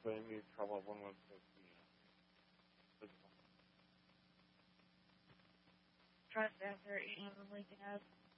putting me in trouble when we're supposed to be physical. Trust after eating the Lincoln Ave.